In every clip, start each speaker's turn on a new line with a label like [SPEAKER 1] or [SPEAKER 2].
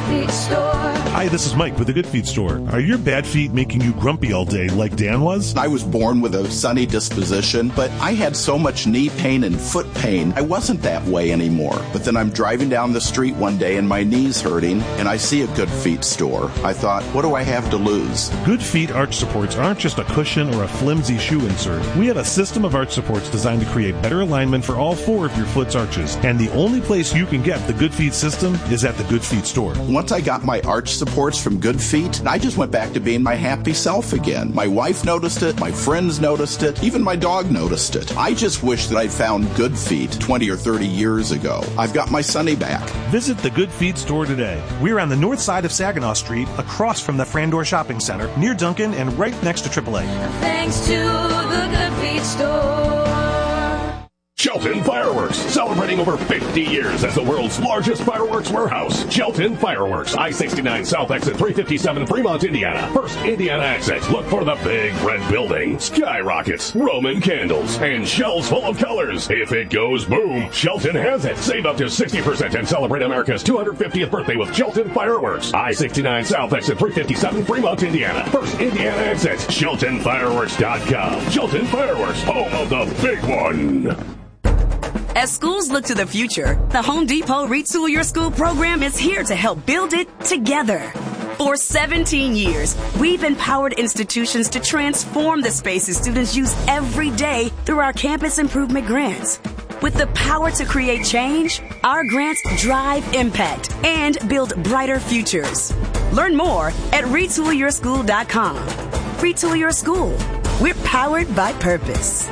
[SPEAKER 1] Feet store.
[SPEAKER 2] Hi, this is Mike with the Good Feet Store. Are your bad feet making you grumpy all day like Dan was?
[SPEAKER 3] I was born with a sunny disposition, but I had so much knee pain and foot pain, I wasn't that way anymore. But then I'm driving down the street one day and my knee's hurting, and I see a Good Feet Store. I thought, what do I have to lose?
[SPEAKER 2] Good Feet arch supports aren't just a cushion or a flimsy shoe insert. We have a system of arch supports designed to create better alignment for all four of your foot's arches. And the only place you can get the Good Feet system is at the Good Feet Store.
[SPEAKER 3] Once I got my arch supports from Good Feet, I just went back to being my happy self again. My wife noticed it, my friends noticed it, even my dog noticed it. I just wish that I'd found Good Feet 20 or 30 years ago. I've got my Sunny back.
[SPEAKER 2] Visit the Good Feet Store today.
[SPEAKER 4] We're on the north side of Saginaw Street, across from the Frandor Shopping Center, near Duncan and right next to AAA.
[SPEAKER 1] Thanks to the Good Feet Store.
[SPEAKER 5] Shelton Fireworks, celebrating over 50 years as the world's largest fireworks warehouse. Shelton Fireworks, I-69 South Exit 357, Fremont, Indiana. First Indiana exit. Look for the big red building, skyrockets, Roman candles, and shells full of colors. If it goes boom, Shelton has it. Save up to 60% and celebrate America's 250th birthday with Shelton Fireworks. I-69 South Exit 357, Fremont, Indiana. First Indiana exit. SheltonFireworks.com. Shelton Fireworks, home of the big one.
[SPEAKER 6] As schools look to the future, the Home Depot Retool Your School program is here to help build it together. For 17 years, we've empowered institutions to transform the spaces students use every day through our campus improvement grants. With the power to create change, our grants drive impact and build brighter futures. Learn more at RetoolYourSchool.com. Retool Your School. We're powered by purpose.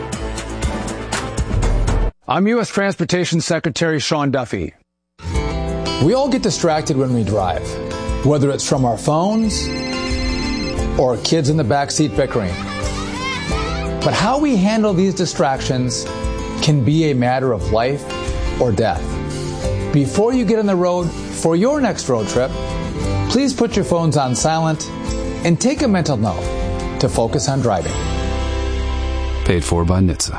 [SPEAKER 7] I'm U.S. Transportation Secretary Sean Duffy. We all get distracted when we drive, whether it's from our phones or kids in the backseat bickering. But how we handle these distractions can be a matter of life or death. Before you get on the road for your next road trip, please put your phones on silent and take a mental note to focus on driving.
[SPEAKER 8] Paid for by NHTSA.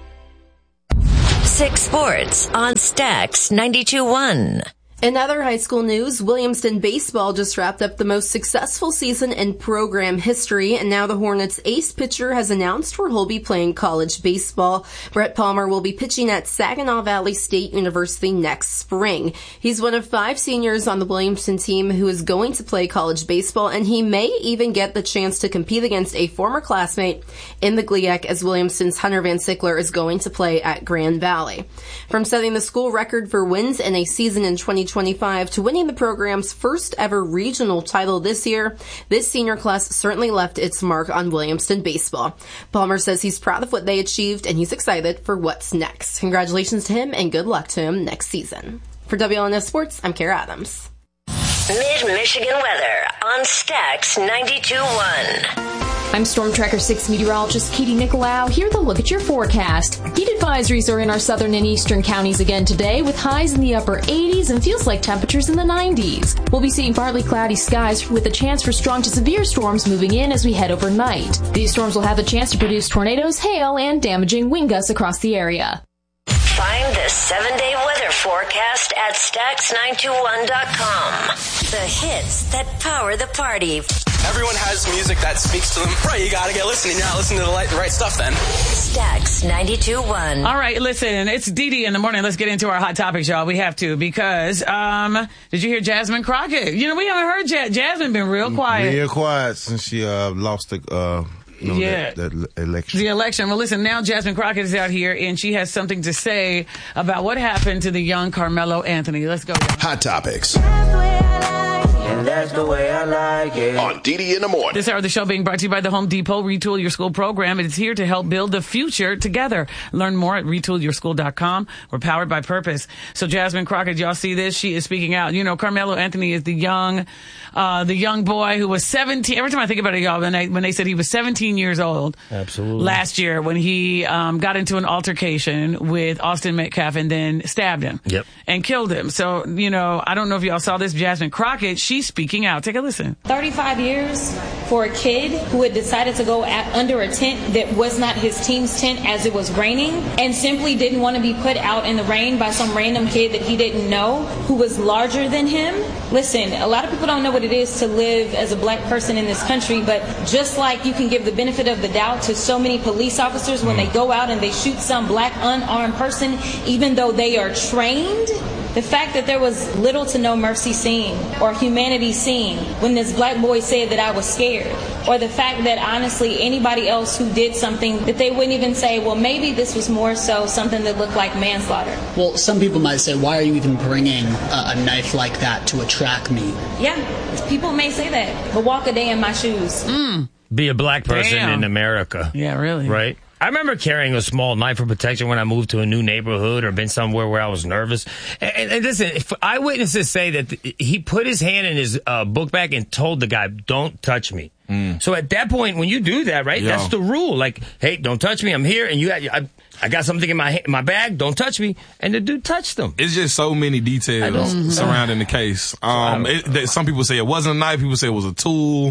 [SPEAKER 9] 6 Sports on Stax 92.1.
[SPEAKER 10] In other high school news, Williamston baseball just wrapped up the most successful season in program history, and now the Hornets' ace pitcher has announced where he'll be playing college baseball. Brett Palmer will be pitching at Saginaw Valley State University next spring. He's one of 5 seniors on the Williamston team who is going to play college baseball, and he may even get the chance to compete against a former classmate in the GLIAC as Williamston's Hunter Van Sickler is going to play at Grand Valley. From setting the school record for wins in a season in 2025 to winning the program's first ever regional title this year, this senior class certainly left its mark on Williamston baseball. Palmer says he's proud of what they achieved and he's excited for what's next. Congratulations to him and good luck to him next season. For WLNS Sports, I'm Kara Adams.
[SPEAKER 9] Mid-Michigan weather on Stax 92.1.
[SPEAKER 11] I'm Storm Tracker 6 meteorologist Katie Nicolau. Here to look at your forecast. Heat advisories are in our southern and eastern counties again today with highs in the upper 80s and feels like temperatures in the 90s. We'll be seeing partly cloudy skies with a chance for strong to severe storms moving in as we head overnight. These storms will have a chance to produce tornadoes, hail, and damaging wind gusts across the area.
[SPEAKER 9] Find the 7-day weather forecast at Stax921.com. The hits that power the party.
[SPEAKER 12] Everyone has music that speaks to them. Right, you gotta get listening. You're not listening to the right stuff then.
[SPEAKER 9] Stax 92.1.
[SPEAKER 13] All right, listen, it's Dee in the morning. Let's get into our hot topics, y'all. We have to because, did you hear Jasmine Crockett? You know, we haven't heard Jasmine been real quiet.
[SPEAKER 14] Real quiet since she lost the that election.
[SPEAKER 13] The election. Well, listen, now Jasmine Crockett is out here, and she has something to say about what happened to the young Carmelo Anthony. Let's go.
[SPEAKER 15] Hot Topics.
[SPEAKER 16] And that's the way I like it.
[SPEAKER 15] On Dee in the morning.
[SPEAKER 13] This hour of the show being brought to you by the Home Depot Retool Your School program. It's here to help build the future together. Learn more at RetoolYourSchool.com. We're powered by purpose. So Jasmine Crockett, y'all see this? She is speaking out. You know, Carmelo Anthony is the young boy who was 17. Every time I think about it, y'all, when they said he was 17 years old.
[SPEAKER 17] Absolutely.
[SPEAKER 13] Last year when he got into an altercation with Austin Metcalf and then stabbed him.
[SPEAKER 17] Yep.
[SPEAKER 13] And killed him. So, you know, I don't know if y'all saw this. Jasmine Crockett, she's speaking speaking out. Take a listen.
[SPEAKER 17] 35 years for a kid who had decided to go under a tent that was not his team's tent as it was raining and simply didn't want to be put out in the rain by some random kid that he didn't know who was larger than him. Listen, a lot of people don't know what it is to live as a black person in this country, but just like you can give the benefit of the doubt to so many police officers when they go out and they shoot some black unarmed person, even though they are trained, the fact that there was little to no mercy seen or humanity seen when this black boy said that I was scared, or the fact that honestly anybody else who did something that they wouldn't even say, well, maybe this was more so something that looked like manslaughter.
[SPEAKER 18] Well, some people might say, why are you even bringing a knife like that to attract me?
[SPEAKER 17] Yeah, people may say that, but walk a day in my shoes.
[SPEAKER 19] Be a black person in America.
[SPEAKER 13] Yeah, really.
[SPEAKER 19] Right? I remember carrying a small knife for protection when I moved to a new neighborhood or been somewhere where I was nervous. And listen, if eyewitnesses say that he put his hand in his book bag and told the guy, don't touch me. So at that point, when you do that, right, that's the rule. Like, hey, don't touch me. I'm here, and I got something in my bag. Don't touch me. And the dude touched them.
[SPEAKER 20] It's just so many details surrounding the case. Some people say it wasn't a knife. People say it was a tool.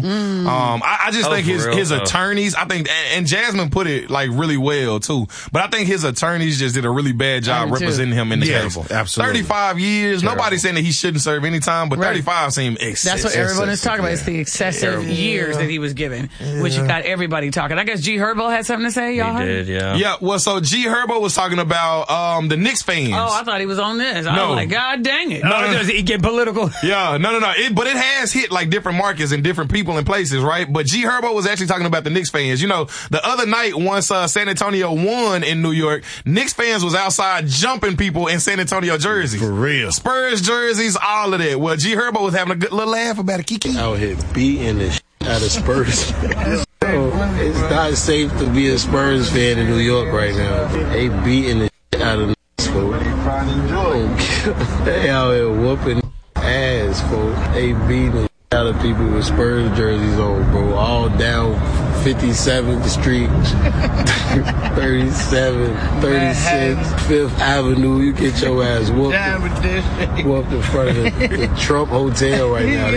[SPEAKER 20] I just think his attorneys, I think, and Jasmine put it like really well too. But I think his attorneys just did a really bad job representing him in the case.
[SPEAKER 14] Absolutely.
[SPEAKER 20] 35 years.
[SPEAKER 14] Terrible.
[SPEAKER 20] Nobody's saying that he shouldn't serve any time, but 35 seemed excessive.
[SPEAKER 13] That's what everyone is talking about. It's the excessive years that he was given, which got everybody talking. I guess G Herbo had something to say, y'all.
[SPEAKER 19] He did, yeah.
[SPEAKER 20] Yeah, well, so G Herbo was talking about the Knicks fans.
[SPEAKER 13] Oh, I thought he was on this. I was like, God dang it.
[SPEAKER 19] No, he get political.
[SPEAKER 20] Yeah, no. But it has hit like different markets and different people and places, right? But G Herbo was actually talking about the Knicks fans. You know, the other night once San Antonio won in New York, Knicks fans was outside jumping people in San Antonio jerseys.
[SPEAKER 14] For real.
[SPEAKER 20] Spurs jerseys, all of that. Well, G Herbo was having a good little laugh about it, Kiki.
[SPEAKER 21] Out here beating the out of Spurs. It's not safe to be a Spurs fan in New York right now. They beating the out of folks. They out here whooping ass, folks. They beating the out of people with Spurs jerseys on, bro. All down 57th Street, 37, 36, 5th Avenue. You get your ass whooped. Whooped in front of the Trump Hotel right now.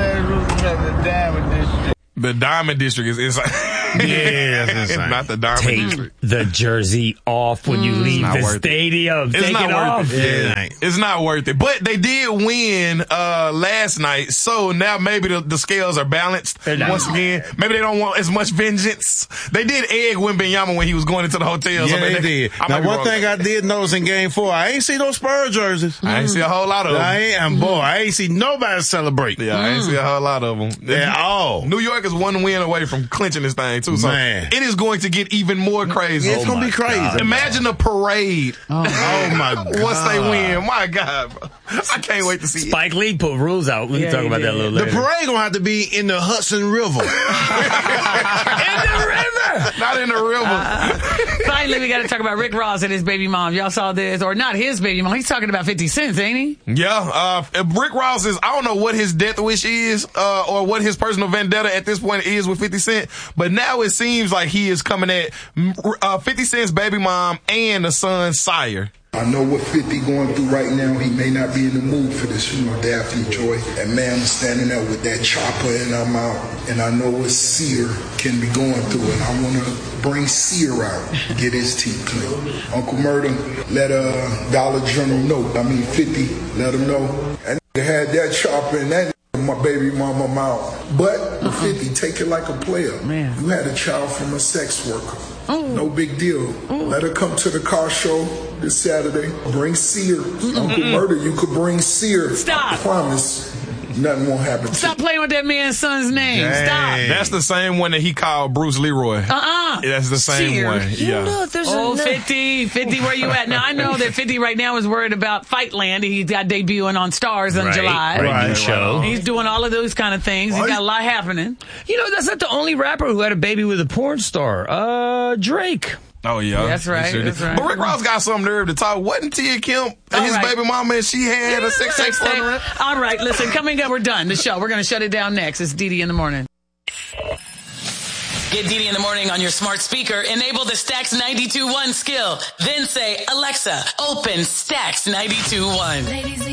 [SPEAKER 20] The Diamond District is inside.
[SPEAKER 14] Yeah, that's insane.
[SPEAKER 20] Not the Diamond District.
[SPEAKER 19] The jersey off when you leave the stadium.
[SPEAKER 20] It's
[SPEAKER 19] Take
[SPEAKER 20] not
[SPEAKER 19] it
[SPEAKER 20] worth
[SPEAKER 19] off.
[SPEAKER 20] it. It's not worth it. But they did win last night, so now maybe the scales are balanced once again. Maybe they don't want as much vengeance. They did egg Wembanyama when he was going into the hotel.
[SPEAKER 14] Yeah, they did. Now, one thing I did notice in Game 4, I ain't see no Spurs jerseys.
[SPEAKER 20] I ain't see a whole lot of them.
[SPEAKER 14] I ain't see nobody celebrate.
[SPEAKER 20] Yeah, I ain't see a whole lot of them.
[SPEAKER 14] At all.
[SPEAKER 20] New York is one win away from clinching this thing, too. So
[SPEAKER 14] Man.
[SPEAKER 20] it is going to get even more crazy.
[SPEAKER 14] It's going to be crazy.
[SPEAKER 20] God. Imagine a parade.
[SPEAKER 14] Oh my God.
[SPEAKER 20] Once they win. My God, bro. I can't wait to see
[SPEAKER 19] Spike Lee put rules out. We can talk about that a little later.
[SPEAKER 14] The parade going to have to be in the Hudson River.
[SPEAKER 19] In the river!
[SPEAKER 20] Not in the river.
[SPEAKER 13] Finally, we got to talk about Rick Ross and his baby mom. Y'all saw this. Or not his baby mom. He's talking about 50 Cent, ain't he?
[SPEAKER 20] Yeah. Rick Ross is, I don't know what his death wish is, or what his personal vendetta at this point is with 50 Cent, but now it seems like he is coming at 50 Cent's baby mom and the son's sire.
[SPEAKER 22] I know what 50 going through right now. He may not be in the mood for this, Daphne Joy. And man, I'm standing there with that chopper in her mouth. And I know what Sear can be going through. And I want to bring Sear out, get his teeth clean. Uncle Murder, let Dollar General know. 50, let him know. And they had that chopper in that my baby mama mouth. But 50, take it like a player. Man. You had a child from a sex worker. No big deal. Let her come to the car show this Saturday. Bring Sear. Uncle Murder, you could bring Sear.
[SPEAKER 13] Stop.
[SPEAKER 22] I promise. Nothing won't happen to you.
[SPEAKER 13] Stop playing with that man's son's name.
[SPEAKER 20] Dang.
[SPEAKER 13] Stop.
[SPEAKER 20] That's the same one that he called Bruce Leroy. That's the same
[SPEAKER 13] Sear.
[SPEAKER 20] one. Yeah.
[SPEAKER 13] 50, where you at? Now, I know that 50 right now is worried about Fightland. He's got debuting on Stars in July.
[SPEAKER 19] Right. New show.
[SPEAKER 13] He's doing all of those kind of things. He's got a lot happening.
[SPEAKER 19] You know, that's not the only rapper who had a baby with a porn star. Drake.
[SPEAKER 20] Oh, yeah.
[SPEAKER 13] That's right. That's right.
[SPEAKER 20] But Rick Ross got some nerve to talk. Wasn't Tia Kemp his baby mama and she had a sex tape?
[SPEAKER 13] All right, listen, coming up, we're done. The show. We're going to shut it down next. It's Didi in the Morning. Get Didi in the Morning on your smart speaker. Enable the Stax 92.1 skill. Then say, Alexa, open Stax 92.1.
[SPEAKER 1] Ladies,